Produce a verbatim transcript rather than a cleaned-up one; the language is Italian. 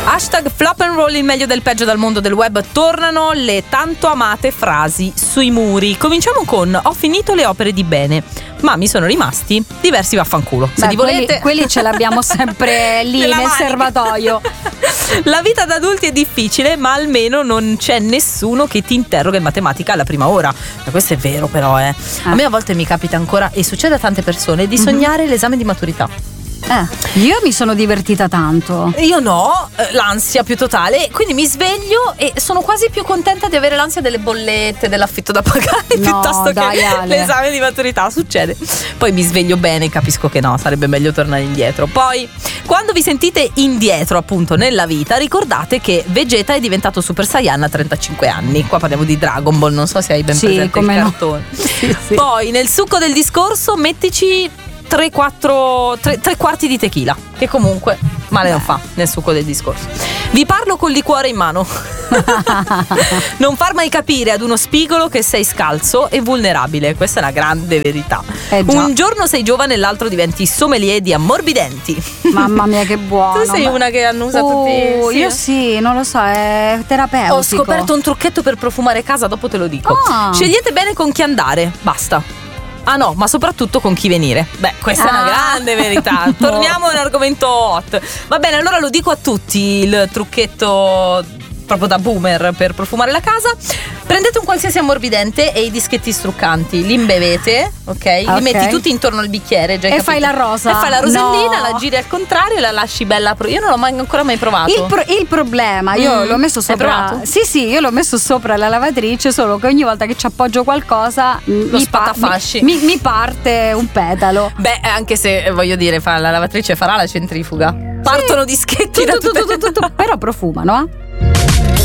Hashtag flop and roll, il meglio del peggio dal mondo del web. Tornano le tanto amate frasi sui muri. Cominciamo con: ho finito le opere di bene, ma mi sono rimasti diversi vaffanculo. Se Beh, li volete, quelli, quelli ce l'abbiamo sempre lì nel manica. serbatoio. La vita da adulti è difficile, ma almeno non c'è nessuno che ti interroga in matematica alla prima ora. Ma questo è vero, però, eh. Ah. A me a volte mi capita ancora, e succede a tante persone, di sognare mm-hmm. l'esame di maturità. Eh, io mi sono divertita tanto. Io no, l'ansia più totale. Quindi mi sveglio e sono quasi più contenta di avere l'ansia delle bollette, dell'affitto da pagare, no, piuttosto dai, che Ale. l'esame di maturità. Succede. Poi mi sveglio bene e capisco che no, sarebbe meglio tornare indietro. Poi, quando vi sentite indietro appunto nella vita, ricordate che Vegeta è diventato Super Saiyan a trentacinque anni. Qua parliamo di Dragon Ball, non so se hai ben sì, presente come il no. cartone. Sì, sì. Poi nel succo del discorso mettici tre quattro tre quarti di tequila, che comunque male non fa nel succo del discorso. Vi parlo col liquore in mano. Non far mai capire ad uno spigolo che sei scalzo e vulnerabile. Questa è una grande verità. Eh già. Un giorno sei giovane e l'altro diventi sommelier di ammorbidenti. Mamma mia, che buono. Tu sei ma... una che annusa uh, tutti. Sì. Io sì, non lo so, è terapeutico. Ho scoperto un trucchetto per profumare casa, dopo te lo dico. Ah. Scegliete bene con chi andare, basta. Ah no, ma soprattutto con chi venire. Beh, questa ah. è una grande verità. Torniamo a un argomento hot. Va bene, allora lo dico a tutti, il trucchetto proprio da boomer per profumare la casa. Prendete un qualsiasi ammorbidente e i dischetti struccanti, li imbevete, ok? Li okay. metti tutti intorno al bicchiere, già e fai la rosa. E fai la rosellina, no. la giri al contrario e la lasci bella. Pro- io non l'ho mai, ancora mai provato. Il, pro- il problema, io Mm. l'ho messo sopra. Hai provato? Sì, sì, io l'ho messo sopra la lavatrice, solo che ogni volta che ci appoggio qualcosa Lo mi, pa- spatafasci. mi, mi parte un petalo. Beh, anche se voglio dire, fa, la lavatrice farà la centrifuga. Partono dischetti Tutto, da tutte tutto, tutto, tutto, però profumano, eh?